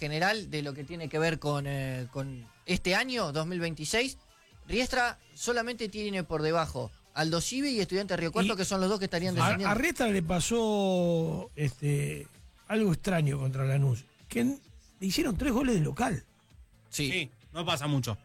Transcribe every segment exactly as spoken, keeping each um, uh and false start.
general de lo que tiene que ver con, eh, con este año, dos mil veintiséis, Riestra solamente tiene por debajo Aldo Civi y Estudiantes Río Cuarto, y que son los dos que estarían descendiendo. A, a Riestra le pasó este, algo extraño contra Lanús, que le hicieron tres goles de local. Sí. Sí, no pasa mucho.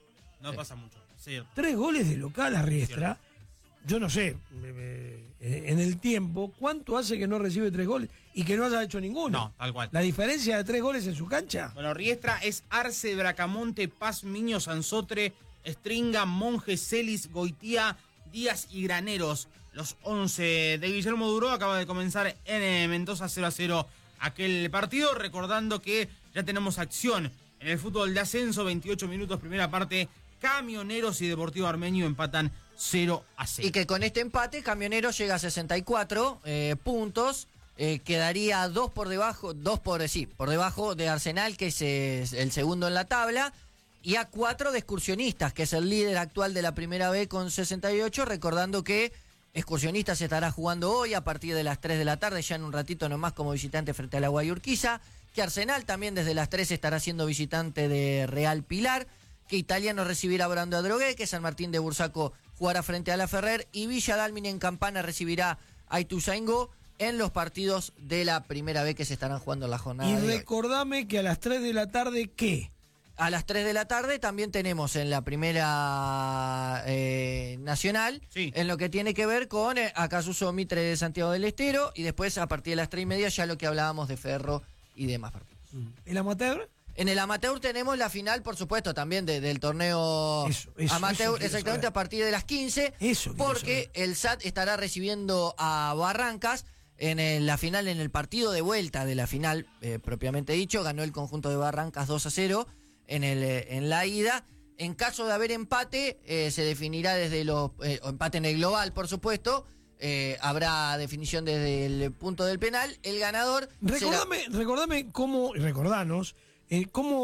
No Sí. pasa mucho. Sí. Tres goles de local a Riestra. Yo no sé, me, me, en el tiempo, ¿cuánto hace que no recibe tres goles y que no haya hecho ninguno? No, tal cual. La diferencia de tres goles en su cancha. Bueno, Riestra es Arce, Bracamonte, Paz, Miño, Sansotre, Estringa, Monje, Celis, Goitía, Díaz y Graneros. Los once de Guillermo Duró. Acaba de comenzar en eh, Mendoza cero a cero aquel partido. Recordando que ya tenemos acción en el fútbol de ascenso. veintiocho minutos, primera parte. Camioneros y Deportivo Armenio empatan cero a cero. Y que con este empate, Camioneros llega a sesenta y cuatro eh, puntos. Eh, quedaría dos por debajo, dos por, sí, por debajo de Arsenal, que es eh, el segundo en la tabla. Y a cuatro de Excursionistas, que es el líder actual de la primera B con sesenta y ocho. Recordando que Excursionistas se estará jugando hoy a partir de las tres de la tarde, ya en un ratito nomás como visitante frente a la Guayurquiza. Que Arsenal también desde las tres estará siendo visitante de Real Pilar. Que Italiano recibirá a Brando Adrogué, que San Martín de Bursaco jugará frente a La Ferrer y Villa Dálmine en Campana recibirá a Ituzaingó en los partidos de la primera B que se estarán jugando en la jornada Y de hoy. recordame que a las tres de la tarde, ¿qué? A las tres de la tarde también tenemos en la primera eh, nacional, Sí. en lo que tiene que ver con eh, Acasuso Mitre de Santiago del Estero, y después a partir de las tres y media ya lo que hablábamos de Ferro y demás partidos. ¿El amateur? En el amateur tenemos la final, por supuesto, también de, del torneo Eso, eso, amateur, eso quiero exactamente saber. a partir de las quince, Eso quiero porque saber. el S A T estará recibiendo a Barrancas en el- la final, en el partido de vuelta de la final, eh, propiamente dicho. Ganó el conjunto de Barrancas dos a cero en, el, eh, en la ida. En caso de haber empate, eh, se definirá desde los... Eh, o empate en el global, por supuesto. Eh, habrá definición desde el punto del penal. El ganador... será- Recordame, recordame cómo, recordanos, eh,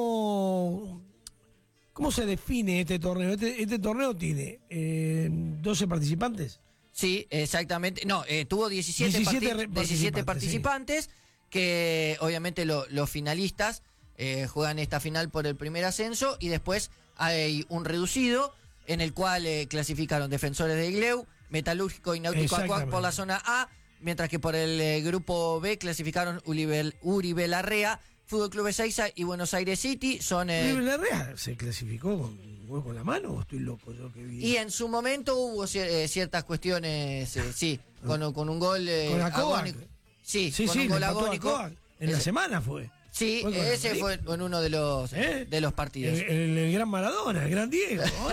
cómo, cómo se define este torneo. Este, este torneo tiene eh, doce participantes. Sí, exactamente. No, eh, tuvo diecisiete, diecisiete parti- re- diecisiete participantes, participantes, que obviamente lo- los finalistas eh, juegan esta final por el primer ascenso, y después hay un reducido en el cual eh, clasificaron Defensores de Igleu, Metalúrgico y Náutico Acuac por la zona A, mientras que por el eh, grupo B clasificaron Uribel, Uribe Larrea, Fútbol Club Ezeiza y Buenos Aires City. Son eh, ¿River Larrea se clasificó con, con la mano o estoy loco yo que vi? y en su momento hubo cier- eh, ciertas cuestiones, eh, sí, con, con un gol eh, ¿Con Acoa? agónico. Sí, Sí, con sí, un le gol empató a agónico. Coa. En la Ese- semana fue. Sí, Fue con ese América. fue en uno de los, ¿Eh? de los partidos. El, el- el gran Maradona, el gran Diego. ¿no?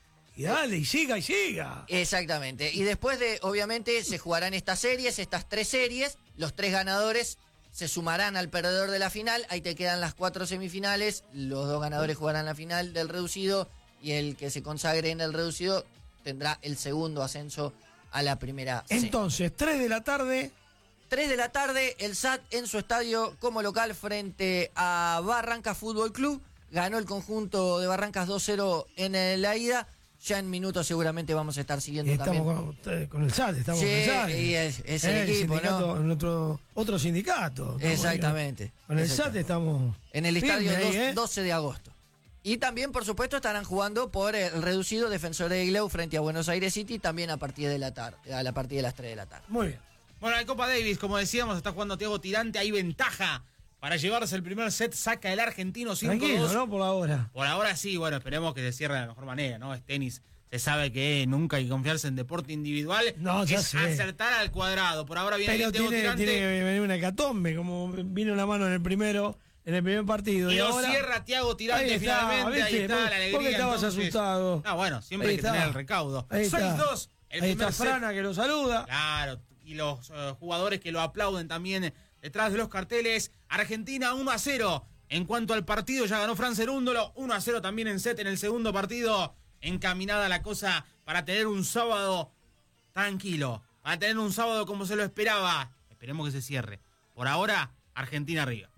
Y dale, y siga, y siga. Exactamente. Y después de, obviamente, se jugarán estas series, estas tres series. Los tres ganadores se sumarán al perdedor de la final. Ahí te quedan las cuatro semifinales. Los dos ganadores jugarán la final del reducido. Y el que se consagre en el reducido tendrá el segundo ascenso a la primera C. Entonces, tres de la tarde. tres de la tarde, el S A T en su estadio como local frente a Barrancas Fútbol Club. Ganó el conjunto de Barrancas dos cero en eh, la ida. Ya en minutos seguramente vamos a estar siguiendo Estamos también. con, con el S A T, estamos Sí, con el S A T. y es- es el Eh, equipo, sindicato, ¿no? en otro, otro sindicato. Estamos ahí, Exactamente. Con el S A Exacto. T estamos. En el estadio firmes ahí, dos- ¿eh? doce de agosto. Y también, por supuesto, estarán jugando por el reducido Defensor de Igleu frente a Buenos Aires City, también a partir de la tarde, a la partir de las tres de la tarde. Muy bien. Bueno, la Copa Davis, como decíamos, está jugando Thiago Tirante. Hay ventaja para llevarse el primer set. Saca el argentino cinco dos. Tranquilo, ¿no? Por ahora. Por ahora sí, bueno, esperemos que se cierre de la mejor manera, ¿no? Es tenis. Se sabe que nunca hay que confiarse en deporte individual. No, ya es sé. acertar al cuadrado. Por ahora viene Pero el Thiago tiene, Tirante. tiene que venir una hecatombe, como vino la mano en el primero, en el primer partido. Y, Y, lo ahora cierra Thiago Tirante Ahí está, finalmente. Ahí ¿viste? está ¿Por- la alegría. por qué estabas entonces. asustado? Ah, bueno, siempre Ahí hay que está. tener el recaudo. Ahí está. seis dos. El Ahí primer está set. Frana que lo saluda. Claro, y los eh, jugadores que lo aplauden también detrás de los carteles. Argentina uno a cero. En cuanto al partido, ya ganó Fran Cerúndolo. uno a cero también en set en el segundo partido. Encaminada la cosa para tener un sábado tranquilo. Para tener un sábado como se lo esperaba. Esperemos que se cierre. Por ahora, Argentina arriba.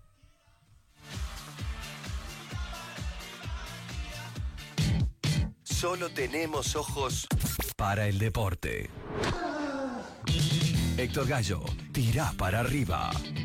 Solo tenemos ojos para el deporte. Héctor Gallo, tirá para arriba.